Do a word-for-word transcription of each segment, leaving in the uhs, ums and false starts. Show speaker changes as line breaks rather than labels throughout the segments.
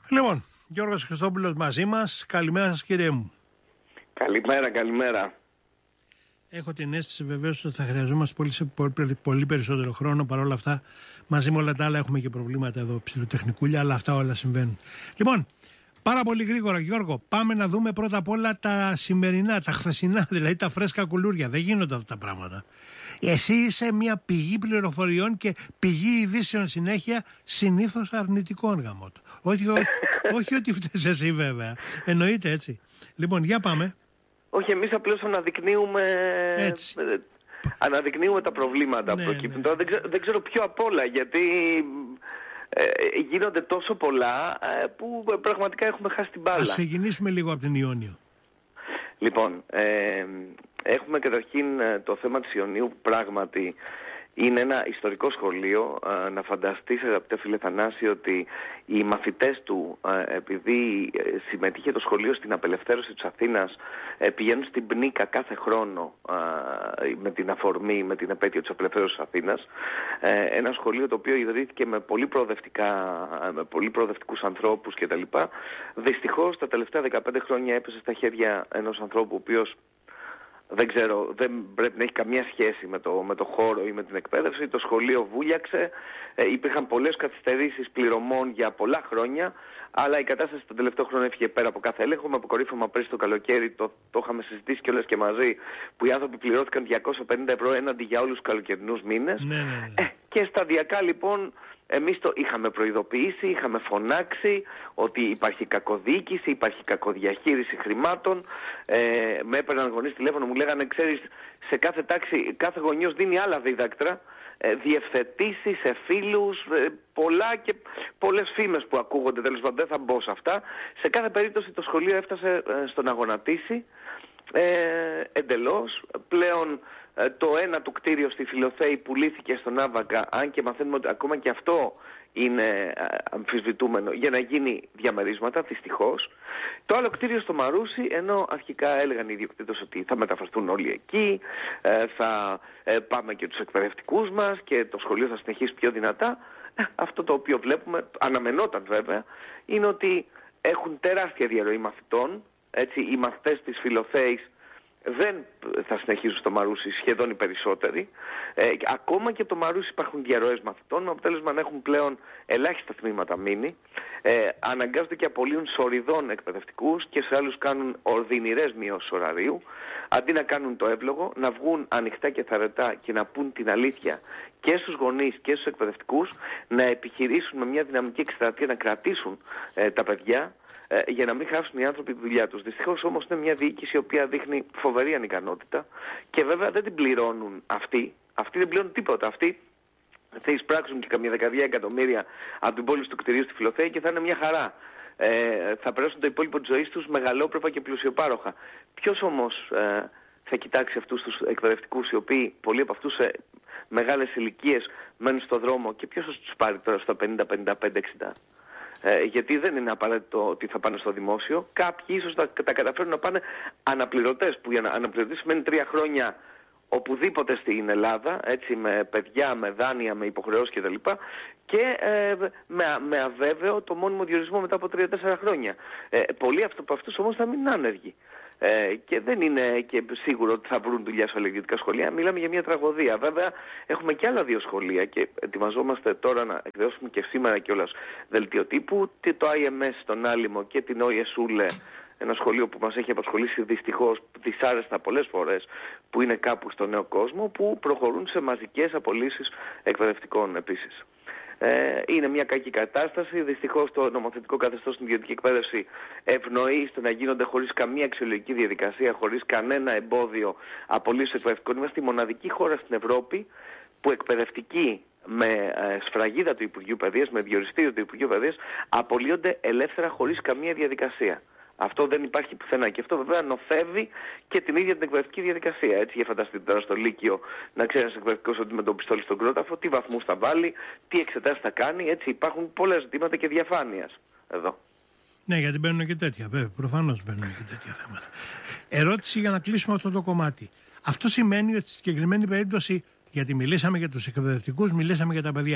Λοιπόν, Γιώργος Χριστόπουλος μαζί μας. Καλημέρα σας, κύριε μου.
Καλημέρα, καλημέρα.
Έχω την αίσθηση βεβαίως ότι θα χρειαζόμαστε πολύ, πολύ, πολύ περισσότερο χρόνο. Παρ' όλα αυτά, μαζί με όλα τα άλλα έχουμε και προβλήματα εδώ ψηλοτεχνικούλια, αλλά αυτά όλα συμβαίνουν. Λοιπόν, πάρα πολύ γρήγορα, Γιώργο, πάμε να δούμε πρώτα απ' όλα τα σημερινά, τα χθεσινά, δηλαδή τα φρέσκα κουλούρια. Δεν γίνονται αυτά τα πράγματα. Εσύ είσαι μια πηγή πληροφοριών και πηγή ειδήσεων συνέχεια, συνήθως αρνητικών, γαμώτο. Όχι, όχι, όχι ότι φταίς εσύ βέβαια. Εννοείται έτσι. Λοιπόν, για πάμε.
Όχι, εμείς απλώς αναδεικνύουμε, αναδεικνύουμε τα προβλήματα
ναι,
που προκύπτουν.
Ναι.
Τώρα δεν ξέρω, δεν ξέρω ποιο απ' όλα, γιατί ε, γίνονται τόσο πολλά ε, που πραγματικά έχουμε χάσει την μπάλα.
Ας ξεκινήσουμε λίγο από την Ιόνιο. Λοιπόν,
ε, έχουμε καταρχήν το θέμα της Ιωνίου που πράγματι είναι ένα ιστορικό σχολείο. Να φανταστείς, αγαπητέ φίλε Θανάση, ότι οι μαθητές του, επειδή συμμετείχε το σχολείο στην απελευθέρωση της Αθήνας, πηγαίνουν στην Πνίκα κάθε χρόνο με την αφορμή, με την επέτειο της απελευθέρωσης της Αθήνας. Ένα σχολείο το οποίο ιδρύθηκε με πολύ, προοδευτικά, με πολύ προοδευτικούς ανθρώπους κτλ. Δυστυχώς τα τελευταία δεκαπέντε χρόνια έπεσε στα χέρια ενός ανθρώπου ο οποίος δεν ξέρω, δεν πρέπει να έχει καμία σχέση με το, με το χώρο ή με την εκπαίδευση. Το σχολείο βούλιαξε, ε, υπήρχαν πολλές καθυστερήσεις πληρωμών για πολλά χρόνια, αλλά η κατάσταση τον τελευταίο χρόνο έφυγε πέρα από κάθε έλεγχο. Με αποκορύφωμα πριν το καλοκαίρι, το, το είχαμε συζητήσει κιόλας και μαζί, που οι άνθρωποι πληρώθηκαν διακόσια πενήντα ευρώ έναντι για όλους τους καλοκαιρινούς μήνες.
Ναι, ναι, ναι.
Ε, και σταδιακά λοιπόν εμείς το είχαμε προειδοποιήσει, είχαμε φωνάξει ότι υπάρχει κακοδιοίκηση, υπάρχει κακοδιαχείριση χρημάτων. Ε, με έπαιρναν γονείς τηλέφωνο, μου λέγανε, ξέρεις, σε κάθε τάξη, κάθε γονιός δίνει άλλα δίδακτρα, ε, διευθετήσεις σε φίλους, ε, πολλά και πολλές φήμες που ακούγονται, τέλος πάντων δεν θα μπω σε αυτά. Σε κάθε περίπτωση το σχολείο έφτασε ε, στο να γονατίσει ε, εντελώς. Πλέον το ένα του κτίριο στη Φιλοθέη πουλήθηκε στον Άβαγκα, αν και μαθαίνουμε ότι ακόμα και αυτό είναι αμφισβητούμενο, για να γίνει διαμερίσματα, δυστυχώς. Το άλλο κτίριο στο Μαρούσι, ενώ αρχικά έλεγαν οι ιδιοκτήτες ότι θα μεταφερθούν όλοι εκεί, θα πάμε και τους εκπαιδευτικούς μας και το σχολείο θα συνεχίσει πιο δυνατά, αυτό το οποίο βλέπουμε, αναμενόταν βέβαια, είναι ότι έχουν τεράστια διαρροή μαθητών. Έτσι, οι μαθητές της Φιλοθέης δεν θα συνεχίσουν στο Μαρούσι, σχεδόν οι περισσότεροι. Ε, ακόμα και από το Μαρούσι υπάρχουν διαρροές μαθητών, με αποτέλεσμα να έχουν πλέον ελάχιστα τμήματα μείνει. Ε, αναγκάζονται και απολύουν σοριδών εκπαιδευτικούς και σε άλλους κάνουν ορδινηρές μειώσεις ωραρίου. Αντί να κάνουν το εύλογο, να βγουν ανοιχτά και θαρετά και να πούν την αλήθεια και στους γονείς και στους εκπαιδευτικούς, να επιχειρήσουν με μια δυναμική εκστρατεία να κρατήσουν ε, τα παιδιά, για να μην χάσουν οι άνθρωποι τη δουλειά τους. Δυστυχώς όμως είναι μια διοίκηση η οποία δείχνει φοβερή ανικανότητα και βέβαια δεν την πληρώνουν αυτοί. Αυτοί δεν πληρώνουν τίποτα. Αυτοί θα εισπράξουν και καμία δεκαδιά εκατομμύρια από την πόλη του κτηρίου στη Φιλοθέη και θα είναι μια χαρά. Ε, θα περάσουν το υπόλοιπο της ζωής τους μεγαλόπρεπα και πλουσιοπάροχα. Ποιος όμως ε, θα κοιτάξει αυτούς τους εκπαιδευτικούς, οι οποίοι πολλοί από αυτούς σε μεγάλες ηλικίες μένουν στο δρόμο, και ποιος θα τους πάρει τώρα στα πενήντα, πενήντα πέντε, εξήντα? Ε, γιατί δεν είναι απαραίτητο ότι θα πάνε στο δημόσιο. Κάποιοι ίσως τα, τα καταφέρουν να πάνε αναπληρωτές, που για να αναπληρωτές σημαίνει τρία χρόνια οπουδήποτε στην Ελλάδα, έτσι, με παιδιά, με δάνεια, με υποχρεώσεις κτλ. Και ε, με, με αβέβαιο το μόνιμο διορισμό μετά από τρία τέσσερα χρόνια. Ε, πολλοί από αυτούς όμως θα μείνουν άνεργοι. Ε, και δεν είναι και σίγουρο ότι θα βρουν δουλειά σε αλληλεγγυητικά σχολεία. Μιλάμε για μια τραγωδία. Βέβαια, έχουμε και άλλα δύο σχολεία και ετοιμαζόμαστε τώρα να εκδώσουμε και σήμερα κιόλας δελτίο τύπου, το άι εμ ες στον Άλυμο και την Όιε Σούλε, ένα σχολείο που μας έχει απασχολήσει δυστυχώς δυσάρεστα πολλές φορές, που είναι κάπου στο νέο κόσμο, που προχωρούν σε μαζικές απολύσεις εκπαιδευτικών επίσης. Ε, είναι μια κακή κατάσταση. Δυστυχώς το νομοθετικό καθεστώς στην ιδιωτική εκπαίδευση ευνοεί στο να γίνονται χωρίς καμία αξιολογική διαδικασία, χωρίς κανένα εμπόδιο απολύσεις εκπαιδευτικών. Είμαστε η μοναδική χώρα στην Ευρώπη που εκπαιδευτικοί με ε, σφραγίδα του Υπουργείου Παιδείας, με διοριστήριο του Υπουργείου Παιδείας, απολύονται ελεύθερα χωρίς καμία διαδικασία. Αυτό δεν υπάρχει πουθενά και αυτό βέβαια νοθεύει και την ίδια την εκπαιδευτική διαδικασία. Έτσι, για φανταστείτε τώρα στο Λύκειο να ξέρει ένας εκπαιδευτικός ότι με το πιστόλι στον κρόταφο, τι βαθμούς θα βάλει, τι εξετάσεις θα κάνει. Έτσι, υπάρχουν πολλά ζητήματα και διαφάνειας εδώ.
Ναι, γιατί μπαίνουν και τέτοια, βέβαια. Προφανώς μπαίνουν και τέτοια θέματα. Ερώτηση για να κλείσουμε αυτό το κομμάτι. Αυτό σημαίνει ότι στη συγκεκριμένη περίπτωση, γιατί μιλήσαμε για τους εκπαιδευτικούς, μιλήσαμε για τα παιδιά,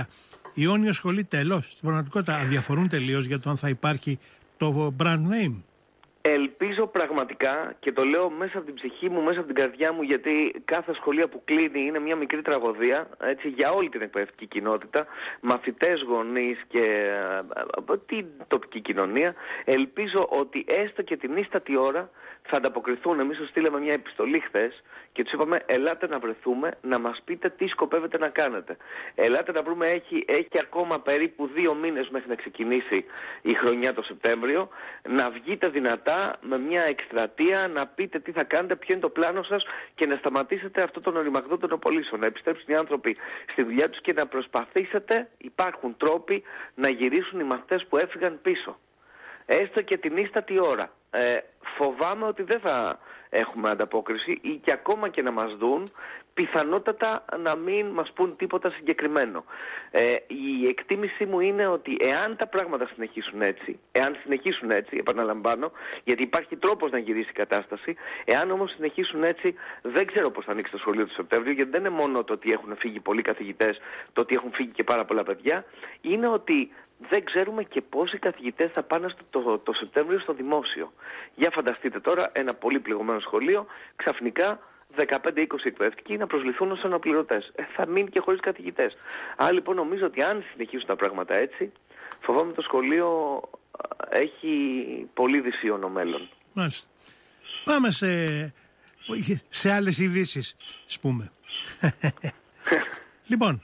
Ιόνιο σχολή τέλος. Στην πραγματικότητα αδιαφορούν τελείως για το αν θα υπάρχει το brand name.
Ελπίζω πραγματικά, και το λέω μέσα από την ψυχή μου, μέσα από την καρδιά μου, γιατί κάθε σχολεία που κλείνει είναι μια μικρή τραγωδία, έτσι, για όλη την εκπαιδευτική κοινότητα, μαθητές, γονείς και ε, την τοπική κοινωνία. Ελπίζω ότι έστω και την ίστατη ώρα θα ανταποκριθούν. Εμείς τους στείλαμε μια επιστολή χθες και τους είπαμε, ελάτε να βρεθούμε, να μας πείτε τι σκοπεύετε να κάνετε. Ελάτε να βρούμε, έχει, έχει ακόμα περίπου δύο μήνες μέχρι να ξεκινήσει η χρονιά το Σεπτέμβριο, να βγείτε δυνατά με μια εκστρατεία, να πείτε τι θα κάνετε, ποιο είναι το πλάνο σας και να σταματήσετε αυτό τον οριμαγδό των οπολίσεων. Να επιστρέψουν οι άνθρωποι στη δουλειά τους και να προσπαθήσετε, υπάρχουν τρόποι να γυρίσουν οι μαθητές που έφυγαν πίσω. Έστω και την ίστατη ώρα. Ε, φοβάμαι ότι δεν θα έχουμε ανταπόκριση ή και ακόμα και να μας δουν, πιθανότατα να μην μας πούν τίποτα συγκεκριμένο. Ε, η εκτίμησή μου είναι ότι εάν τα πράγματα συνεχίσουν έτσι, εάν συνεχίσουν έτσι, επαναλαμβάνω, γιατί υπάρχει τρόπος να γυρίσει η κατάσταση, εάν όμως συνεχίσουν έτσι, δεν ξέρω πώς θα ανοίξει το σχολείο του Σεπτέμβριου, γιατί δεν είναι μόνο το ότι έχουν φύγει πολλοί καθηγητές, το ότι έχουν φύγει και πάρα πολλά παιδιά, είναι ότι δεν ξέρουμε και πόσοι καθηγητές θα πάνε στο, το, το Σεπτέμβριο στο δημόσιο. Για φανταστείτε τώρα ένα πολύ πληγωμένο σχολείο, ξαφνικά δεκαπέντε είκοσι εκπαιδευτικοί να προσληφθούν ως αναπληρωτές. Ε, θα μείνει και χωρίς καθηγητές. Άρα λοιπόν νομίζω ότι αν συνεχίσουν τα πράγματα έτσι, φοβάμαι το σχολείο έχει πολύ δυσίωνο μέλλον.
Μάλιστα. Πάμε σε, σε άλλες ειδήσεις, ας πούμε. Λοιπόν...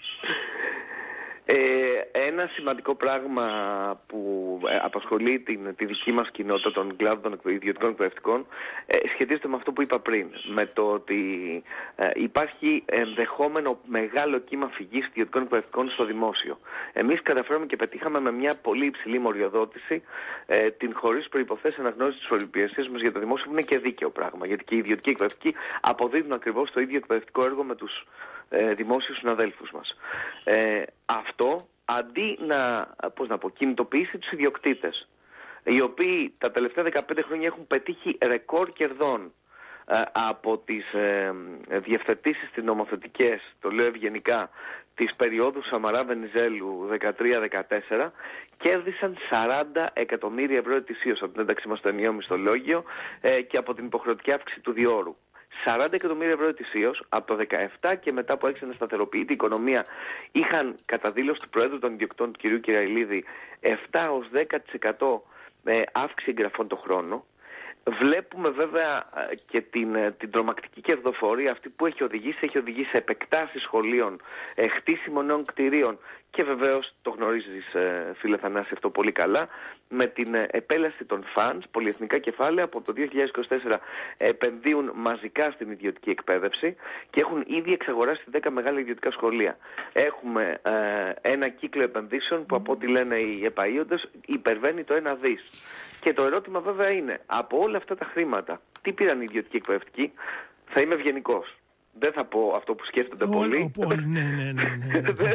Ε, ένα σημαντικό πράγμα που ε, απασχολεί την, τη δική μας κοινότητα των κλάδων των ιδιωτικών εκπαιδευτικών ε, σχετίζεται με αυτό που είπα πριν, με το ότι ε, υπάρχει ενδεχόμενο μεγάλο κύμα φυγής ιδιωτικών εκπαιδευτικών στο δημόσιο. Εμείς καταφέραμε και πετύχαμε με μια πολύ υψηλή μοριοδότηση ε, την χωρίς προϋποθέσεις αναγνώριση της φοροϋπηρεσίας μας για το δημόσιο, που είναι και δίκαιο πράγμα, γιατί και οι ιδιωτικοί εκπαιδευτικοί αποδίδουν ακριβώς το ίδιο εκπαιδευτικό έργο με τους ε, δημόσιους συναδέλφους μας. Ε, αυτό αντί να, πώς να πω, κινητοποιήσει τους ιδιοκτήτες, οι οποίοι τα τελευταία δεκαπέντε χρόνια έχουν πετύχει ρεκόρ κερδών ε, από τις ε, διευθετήσεις τις νομοθετικές, το λέω ευγενικά, της περίοδου Σαμαρά-Βενιζέλου δεκατρία δεκατέσσερα, κέρδισαν σαράντα εκατομμύρια ευρώ ετησίως από την ένταξή μας στο ενιαίο μισθολόγιο ε, και από την υποχρεωτική αύξηση του διόρου. σαράντα εκατομμύρια ευρώ ετησίως από το δεκαεπτά και μετά που άρχισε να σταθεροποιείται η οικονομία, είχαν κατά δήλωση του Προέδρου των Ιδιοκτών, του κ. Κυραϊλίδη, επτά έως δέκα τοις εκατό αύξηση εγγραφών το χρόνο. Βλέπουμε βέβαια και την, την τρομακτική κερδοφορία αυτή που έχει οδηγήσει, έχει οδηγήσει σε επεκτάσεις σχολείων, χτίσιμο νέων κτηρίων και βεβαίως το γνωρίζεις, φίλε Θανάση, αυτό πολύ καλά, με την επέλαση των funds, πολυεθνικά κεφάλαια από το δύο χιλιάδες είκοσι τέσσερα επενδύουν μαζικά στην ιδιωτική εκπαίδευση και έχουν ήδη εξαγοράσει δέκα μεγάλα ιδιωτικά σχολεία. Έχουμε ε, ένα κύκλο επενδύσεων που από ό,τι λένε οι επαΐοντες υπερβαίνει το ένα δις. Και το ερώτημα βέβαια είναι, από όλα αυτά τα χρήματα, τι πήραν οι ιδιωτικοί εκπαιδευτικοί? Θα είμαι ευγενικός. Δεν θα πω αυτό που σκέφτονται
Ό,
πολλοί.
Ο, ο, ναι, ναι, ναι, ναι, ναι.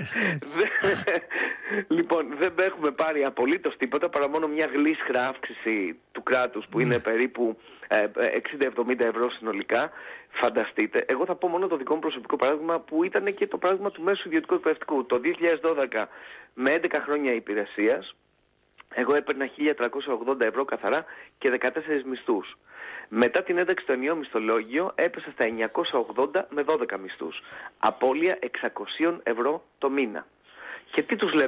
Λοιπόν, δεν έχουμε πάρει απολύτως τίποτα παρά μόνο μια γλίσχρα αύξηση του κράτους που είναι περίπου εξήντα με εβδομήντα ευρώ συνολικά. Φανταστείτε. Εγώ θα πω μόνο το δικό μου προσωπικό παράδειγμα που ήταν και το παράδειγμα του μέσου ιδιωτικού εκπαιδευτικού. Το δύο χιλιάδες δώδεκα με έντεκα χρόνια υπηρεσίας, εγώ έπαιρνα χίλια τριακόσια ογδόντα ευρώ καθαρά και δεκατέσσερις μισθούς. Μετά την ένταξη στο ενιαίο μισθολόγιο έπεσα στα εννιακόσια ογδόντα με δώδεκα μισθούς. Απώλεια εξακόσια ευρώ το μήνα. Και τι τους λέμε?